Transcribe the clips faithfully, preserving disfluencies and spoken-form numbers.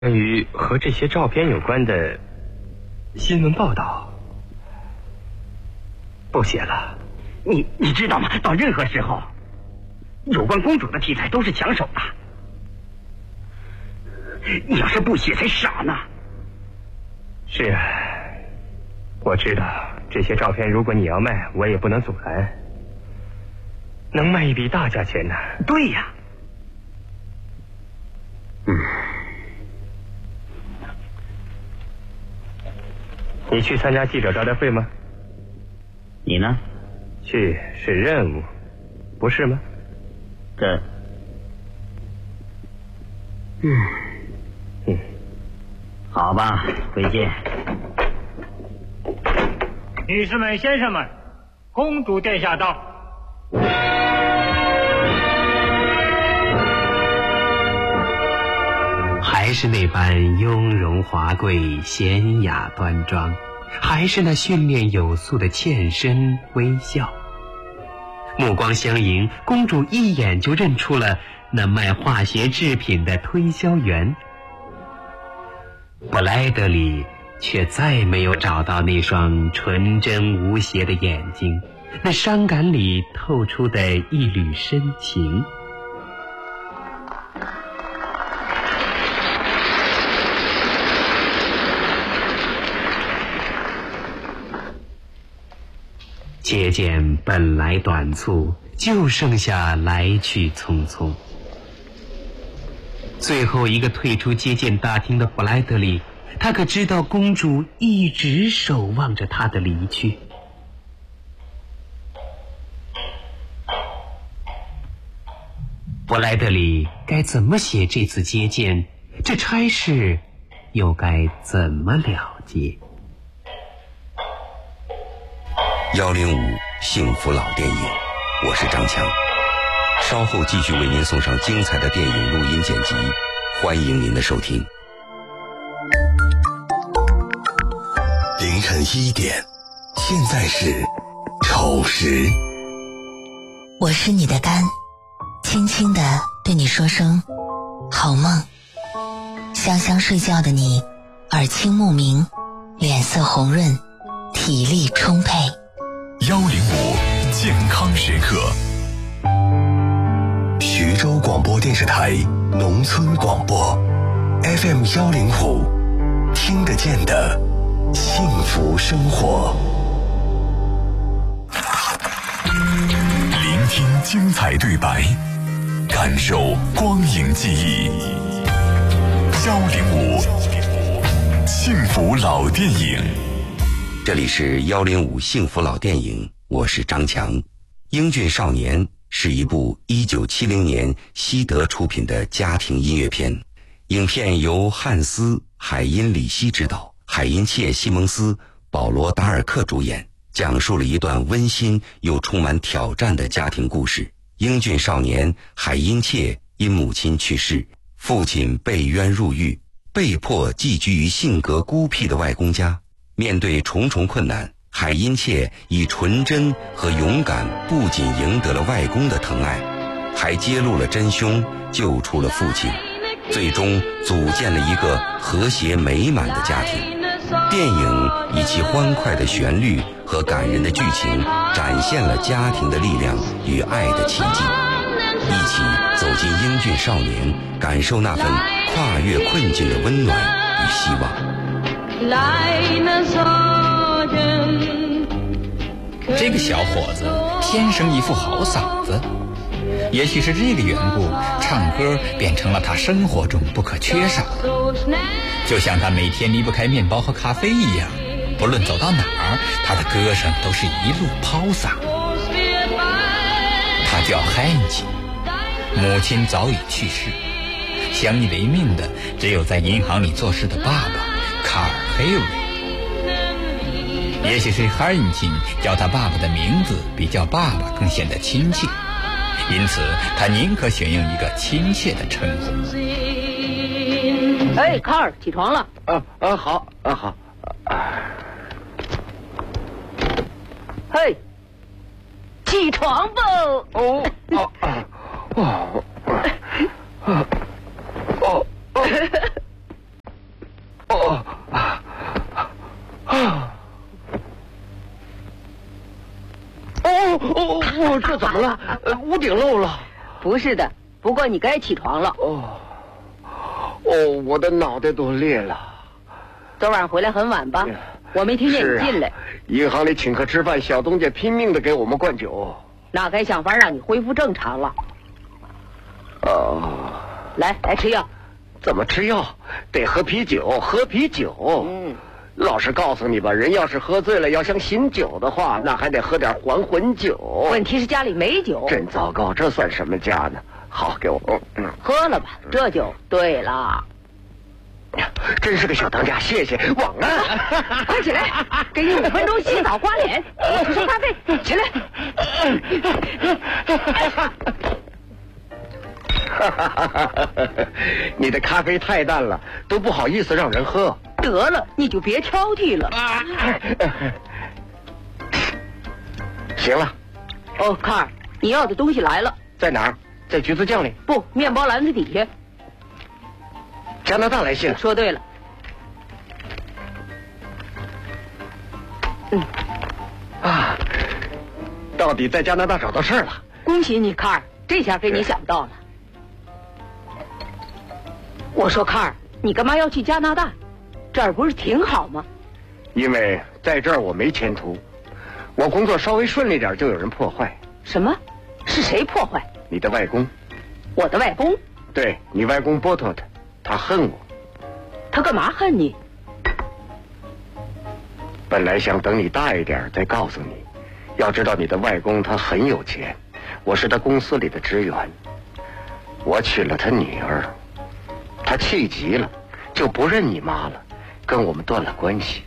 关于和这些照片有关的新闻报道不写了。 你你知道吗？到任何时候，有关公主的题材都是抢手的。你要是不写才傻呢。 是啊，我知道这些照片如果你要卖，我也不能阻拦，能卖一笔大价钱呢。 对呀。 嗯。你去参加记者招待会吗？ 你呢？ 去是任务，不是吗？ 这…… 嗯嗯， 好吧，回见。 女士们、先生们，公主殿下到。 还是那般雍容华贵、娴雅端庄，还是那训练有素的欠身微笑。目光相迎，公主一眼就认出了那卖化学制品的推销员。布莱德里却再没有找到那双纯真无邪的眼睛，那伤感里透出的一缕深情。接见本来短促，就剩下来去匆匆。最后一个退出接见大厅的布莱德利，他可知道公主一直守望着他的离去。布莱德利该怎么写这次接见？这差事又该怎么了结？ 幺零五幸福老电影，我是张强，稍后继续为您送上精彩的电影录音剪辑，欢迎您的收听。 凌晨一点，现在是丑时。 我是你的肝，轻轻地对你说声好梦。香香睡觉的你，耳清目明，脸色红润，体力充沛。 幺零五健康时刻，徐州广播电视台农村广播 F M 幺零五，听得见的幸福生活。聆听精彩对白，感受光影记忆。幺零五幸福老电影。 这里是幺零五幸福老电影，我是张强。英俊少年是一部一九七零年西德出品的家庭音乐片，影片由汉斯·海因里希执导，海因切·西蒙斯、保罗·达尔克主演，讲述了一段温馨又充满挑战的家庭故事。英俊少年海因切因母亲去世，父亲被冤入狱，被迫寄居于性格孤僻的外公家。面对重重困难，海因切以纯真和勇敢不仅赢得了外公的疼爱，还揭露了真凶，救出了父亲，最终组建了一个和谐美满的家庭。电影以其欢快的旋律和感人的剧情，展现了家庭的力量与爱的奇迹。一起走进英俊少年，感受那份跨越困境的温暖与希望。 这个小伙子天生一副好嗓子，也许是这个缘故，唱歌变成了他生活中不可缺少的，就像他每天离不开面包和咖啡一样，不论走到哪儿，他的歌声都是一路抛洒。他叫汉吉，母亲早已去世，相依为命的只有在银行里做事的爸爸卡尔·黑瑞。也许是哈恩金叫他爸爸的名字比叫爸爸更显得亲切，因此他宁可选用一个亲切的称呼。 哎，卡尔，起床了。 啊啊，好啊好。 嘿，起床吧。 哦哦哦哦哦哦。 哦，这怎么了？呃，屋顶漏了。 不是的，不过你该起床了。 哦，哦，我的脑袋都裂了。 昨晚回来很晚吧？我没听见你进来。 啊、银行里请客吃饭，小东家拼命的给我们灌酒。 那该想法让你恢复正常了。 哦， 来来吃药。 怎么吃药？得喝啤酒，喝啤酒。 嗯， 老实告诉你吧，人要是喝醉了，要想醒酒的话，那还得喝点还魂酒。 问题是家里没酒。 真糟糕，这算什么家呢？好，给我。嗯， 喝了吧，这就对了。 真是个小当家，谢谢。晚安。 快起来，给你五分钟洗澡刮脸，煮上咖啡，起来。 你的咖啡太淡了，都不好意思让人喝。 得了，你就别挑剔了。 行了。 哦，卡尔，你要的东西来了。 在哪儿？在橘子酱里？ 不，面包篮子底下。 加拿大来信了。 说对了。嗯。 啊，到底在加拿大找到事儿了。 恭喜你，卡尔，这下给你想到了。我说卡尔，你干嘛要去加拿大？这儿不是挺好吗？ 因为在这儿我没前途，我工作稍微顺利点就有人破坏。 什么？是谁破坏？ 你的外公。 我的外公？ 对，你外公波特的，他恨我。 他干嘛恨你？ 本来想等你大一点再告诉你，要知道你的外公他很有钱，我是他公司里的职员，我娶了他女儿。他气急了，就不认你妈了，跟我们断了关系。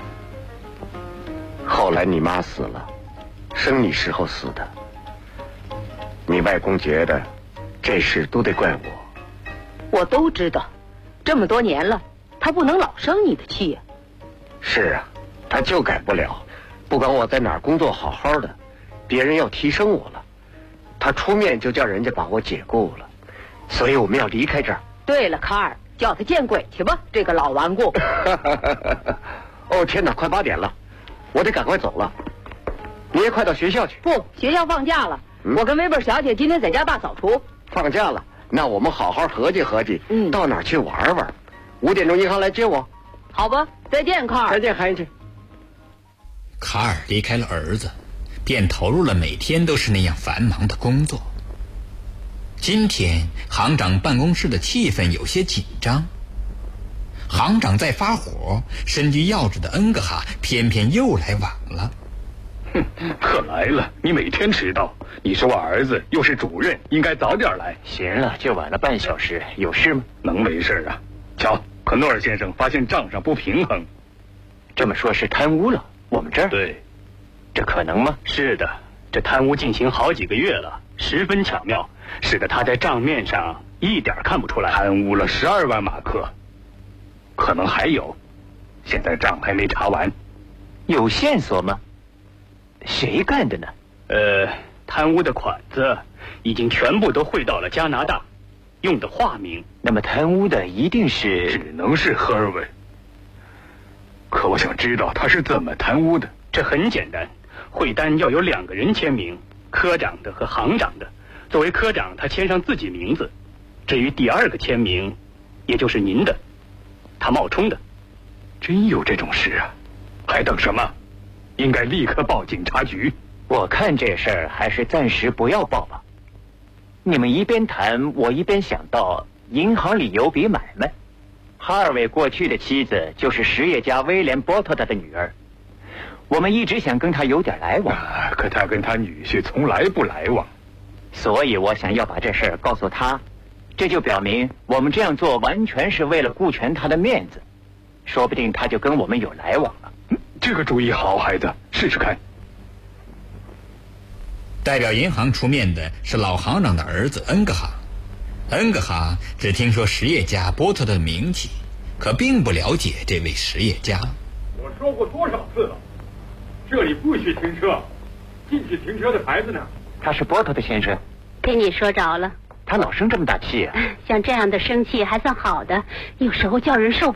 后来你妈死了，生你时候死的。你外公觉得这事都得怪我。 我都知道，这么多年了，他不能老生你的气呀。 是啊，他就改不了。不管我在哪儿工作好好的，别人要提升我了，他出面就叫人家把我解雇了。所以我们要离开这儿。 对了，卡尔，叫他见鬼去吧，这个老顽固。 哦天哪，快八点了，我得赶快走了。你也快到学校去。 不，学校放假了。嗯、我跟维伯小姐今天在家大扫除。 放假了，那我们好好合计合计， 嗯， 到哪儿去玩玩。五点钟银行来接我。 好吧，再见，卡尔。 再见，孩子。 卡尔离开了儿子，便投入了每天都是那样繁忙的工作。今天行长办公室的气氛有些紧张，行长在发火，身居要职的恩格哈偏偏又来晚了。 哼，可来了，你每天迟到，你是我儿子，又是主任，应该早点来。 行了，就晚了半小时，有事吗？ 能没事啊？瞧，可诺尔先生发现账上不平衡。 这么说是贪污了？我们这儿？ 对。 这可能吗？ 是的，这贪污进行好几个月了，十分巧妙，使得他在账面上一点看不出来。 贪污了十二万马克，可能还有，现在账还没查完。 有线索吗？谁干的呢？ 呃，贪污的款子已经全部都汇到了加拿大，用的化名。 那么贪污的一定是…… 只能是赫尔维。可我想知道他是怎么贪污的。 这很简单，汇单要有两个人签名，科长的和行长的。作为科长，他签上自己名字。至于第二个签名，也就是您的，他冒充的。 真有这种事啊？还等什么？应该立刻报警察局。 我看这事儿还是暂时不要报吧。你们一边谈，我一边想到银行里有笔买卖。哈尔韦过去的妻子就是实业家威廉·波特特的女儿，我们一直想跟他有点来往， 啊、可他跟他女婿从来不来往， 所以我想要把这事儿告诉他，这就表明我们这样做完全是为了顾全他的面子，说不定他就跟我们有来往了。 嗯、这个主意好，孩子，试试看。 代表银行出面的是老行长的儿子恩格哈。恩格哈只听说实业家波特的名气，可并不了解这位实业家。 我说过多少次了，这里不许停车，禁止停车的牌子呢？ 他是波特的先生。 被你说着了。 他老生这么大气啊？ 像这样的生气还算好的，有时候叫人受